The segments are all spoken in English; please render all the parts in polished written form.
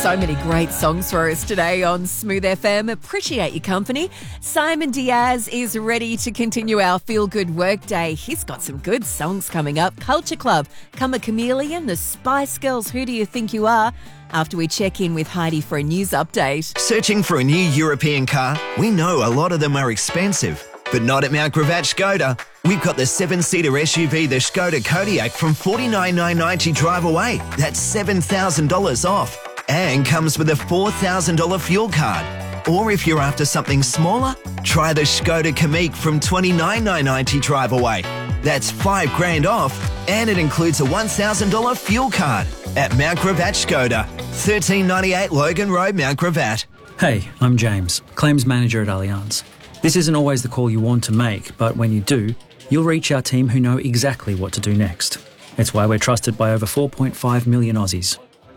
So many great songs for us today on Smooth FM. Appreciate your company. Simon Diaz is ready to continue our feel-good workday. He's got some good songs coming up. Culture Club, Come a Chameleon, the Spice Girls, Who Do You Think You Are? After we check in with Heidi for a news update. Searching for a new European car? We know a lot of them are expensive, but not at Mount Gravatt Skoda. We've got the 7-seater SUV, the Skoda Kodiaq, from $49,990 drive away. That's $7,000 off. And comes with a $4,000 fuel card. Or if you're after something smaller, try the Skoda Kamiq from $29,990 drive away. That's $5,000 off, and it includes a $1,000 fuel card at Mount Gravatt Skoda, 1398 Logan Road, Mount Gravatt. Hey, I'm James, Claims Manager at Allianz. This isn't always the call you want to make, but when you do, you'll reach our team who know exactly what to do next. It's why we're trusted by over 4.5 million Aussies.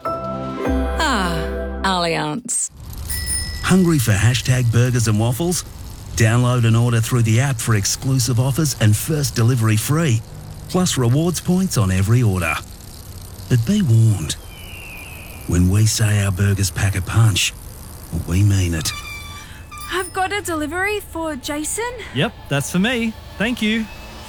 Allianz. Hungry for hashtag burgers and waffles? Download and order through the app for exclusive offers and first delivery free, plus rewards points on every order. But be warned, when we say our burgers pack a punch, we mean it. I've got a delivery for Jason. Yep, that's for me. Thank you.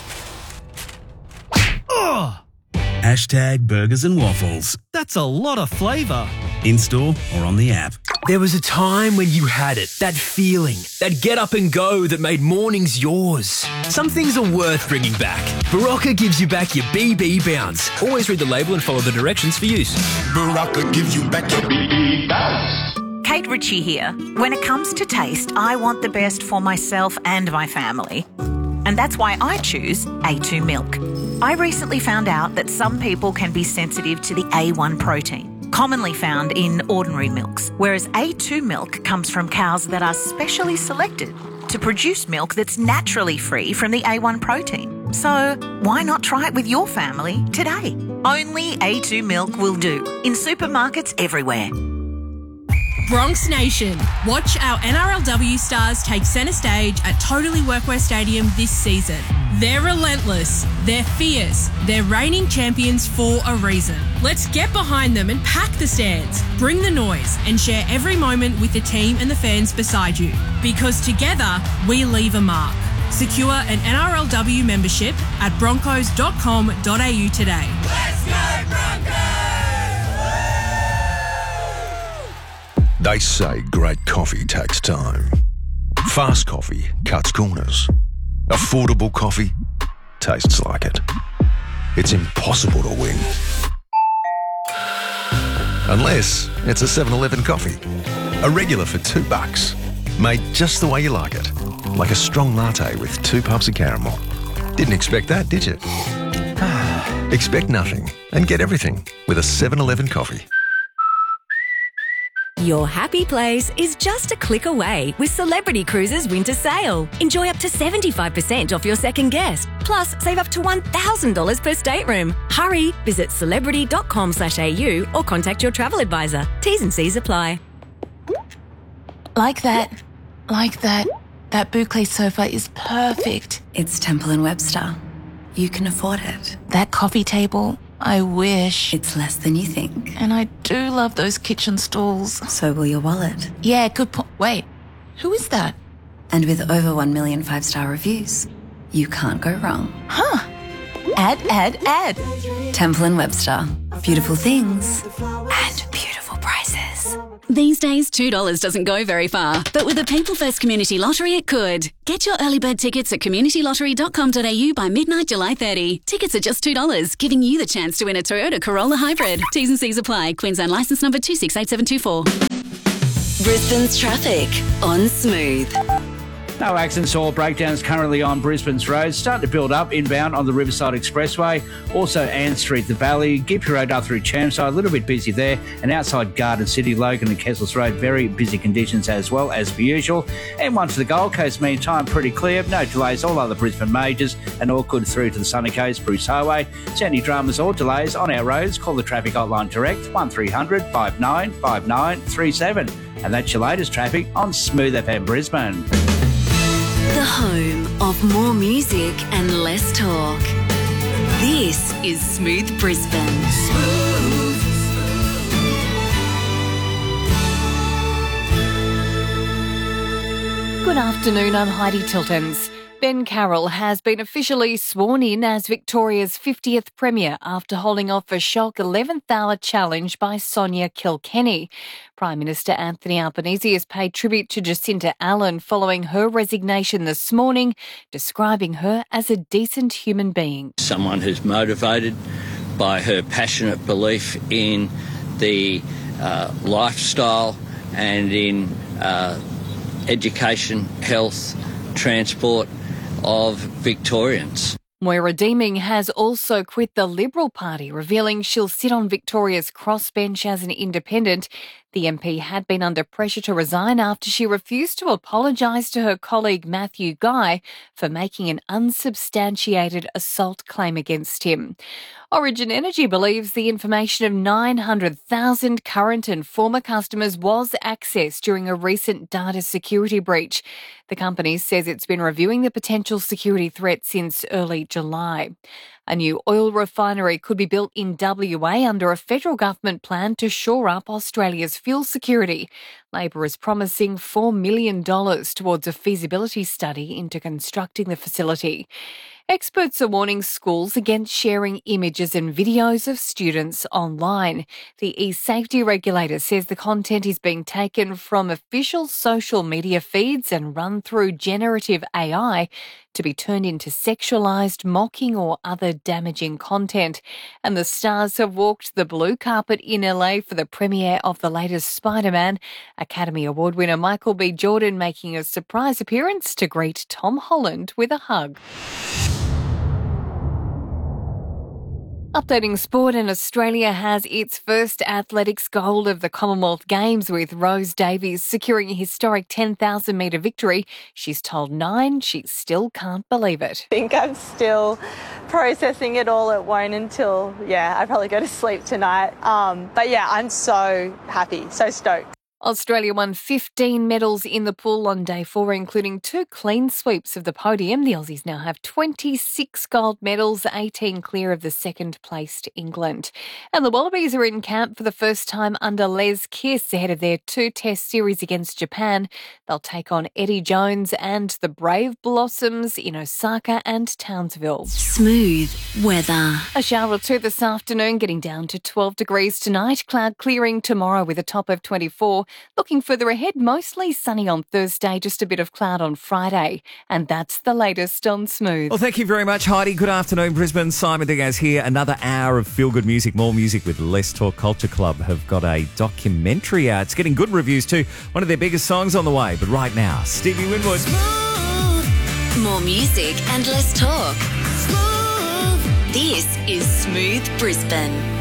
Oh! Hashtag burgers and waffles. That's a lot of flavour. In-store or on the app. There was a time when you had it, that feeling, that get up and go that made mornings yours. Some things are worth bringing back. Barocca gives you back your BB bounce. Always read the label and follow the directions for use. Barocca gives you back your BB bounce. Kate Ritchie here. When it comes to taste, I want the best for myself and my family. And that's why I choose A2 milk. I recently found out that some people can be sensitive to the A1 protein, commonly found in ordinary milks, whereas A2 milk comes from cows that are specially selected to produce milk that's naturally free from the A1 protein. So why not try it with your family today? Only A2 milk will do, in supermarkets everywhere. Bronx Nation, watch our NRLW stars take centre stage at Totally Workwear Stadium this season. They're relentless, they're fierce, they're reigning champions for a reason. Let's get behind them and pack the stands, bring the noise and share every moment with the team and the fans beside you. Because together, we leave a mark. Secure an NRLW membership at broncos.com.au today. Let's go Broncos! They say great coffee takes time. Fast coffee cuts corners. Affordable coffee tastes like it. It's impossible to win. Unless it's a 7-Eleven coffee. A regular for $2. Made just the way you like it. Like a strong latte with 2 puffs of caramel. Didn't expect that, did you? Expect nothing and get everything with a 7-Eleven coffee. Your happy place is just a click away with Celebrity Cruises Winter Sale. Enjoy up to 75% off your second guest. Plus, save up to $1,000 per stateroom. Hurry, visit celebrity.com.au or contact your travel advisor. T's and C's apply. Like that. That boucle sofa is perfect. It's Temple & Webster. You can afford it. That coffee table, I wish. It's less than you think. And I do love those kitchen stools. So will your wallet. Yeah, good point. Wait, who is that? And with over 1 million 5-star reviews, you can't go wrong. Huh. Add. Temple & Webster. Beautiful things and beautiful prices. These days, $2 doesn't go very far, but with the People First Community Lottery, it could. Get your early bird tickets at communitylottery.com.au by midnight July 30. Tickets are just $2, giving you the chance to win a Toyota Corolla Hybrid. T's and C's apply. Queensland licence number 268724. Brisbane's traffic on Smooth. No accidents or breakdowns currently on Brisbane's roads. Starting to build up inbound on the Riverside Expressway. Also Ann Street, the Valley. Gippy Road up through Chermside, a little bit busy there. And outside Garden City, Logan and Kessels Road, very busy conditions as well as per usual. And one to the Gold Coast, meantime, pretty clear. No delays, all other Brisbane majors. And all good through to the Sunny Coast, Bruce Highway. So any dramas or delays on our roads, call the traffic hotline direct, 1300 59 5937. And that's your latest traffic on Smooth FM Brisbane. The home of more music and less talk. This is Smooth Brisbane. afternoon, I'm Heidi Tiltons. Ben Carroll has been officially sworn in as Victoria's 50th Premier after holding off a shock 11th-hour challenge by Sonia Kilkenny. Prime Minister Anthony Albanese has paid tribute to Jacinta Allen following her resignation this morning, describing her as a decent human being. Someone who's motivated by her passionate belief in the lifestyle and in education, health, transport of Victorians. Moira Deeming has also quit the Liberal Party, revealing she'll sit on Victoria's crossbench as an independent. The MP had been under pressure to resign after she refused to apologise to her colleague Matthew Guy for making an unsubstantiated assault claim against him. Origin Energy believes the information of 900,000 current and former customers was accessed during a recent data security breach. The company says it's been reviewing the potential security threat since early July. A new oil refinery could be built in WA under a federal government plan to shore up Australia's fuel security. Labor is promising $4 million towards a feasibility study into constructing the facility. Experts are warning schools against sharing images and videos of students online. The e-safety regulator says the content is being taken from official social media feeds and run through generative AI to be turned into sexualised, mocking or other damaging content. And the stars have walked the blue carpet in LA for the premiere of the latest Spider-Man. Academy Award winner Michael B. Jordan making a surprise appearance to greet Tom Holland with a hug. Updating sport, and Australia has its first athletics gold of the Commonwealth Games, with Rose Davies securing a historic 10,000 metre victory. She's told Nine she still can't believe it. I think I'm still processing it all. It won't until, I probably go to sleep tonight. But I'm so happy, so stoked. Australia won 15 medals in the pool on day 4, including 2 clean sweeps of the podium. The Aussies now have 26 gold medals, 18 clear of the second-placed England. And the Wallabies are in camp for the first time under Les Kiss ahead of their 2-test series against Japan. They'll take on Eddie Jones and the Brave Blossoms in Osaka and Townsville. Smooth weather. A shower or two this afternoon, getting down to 12 degrees tonight. Cloud clearing tomorrow with a top of 24. Looking further ahead, mostly sunny on Thursday, just a bit of cloud on Friday. And that's the latest on Smooth. Well, thank you very much, Heidi. Good afternoon, Brisbane. Simon Diaz here. Another hour of feel-good music, more music with Let's Talk Culture Club. Have got a documentary out. It's getting good reviews too. One of their biggest songs on the way. But right now, Stevie Winwood. Smooth. More music and less talk. Smooth. This is Smooth Brisbane.